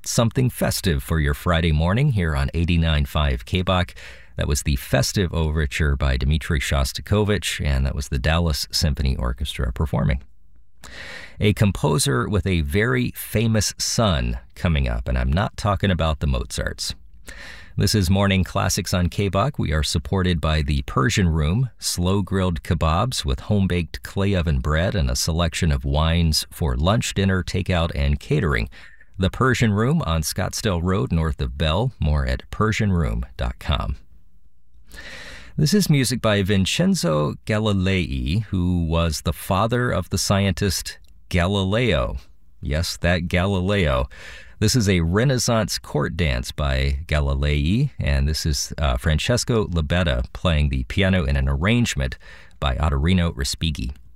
something festive for your Friday morning here on 89.5 KBOK. That was the Festive Overture by Dmitri Shostakovich, and that was the Dallas Symphony Orchestra performing. A composer with a very famous son coming up, and I'm not talking about the Mozarts. This is Morning Classics on KBOK. We are supported by the Persian Room, slow-grilled kebabs with home-baked clay oven bread and a selection of wines for lunch, dinner, takeout, and catering. The Persian Room on Scottsdale Road north of Bell. More at persianroom.com. This is music by Vincenzo Galilei, who was the father of the scientist Galileo. Yes, that Galileo. This is a Renaissance court dance by Galilei, and this is Francesco Labetta playing the piano in an arrangement by Ottorino Respighi.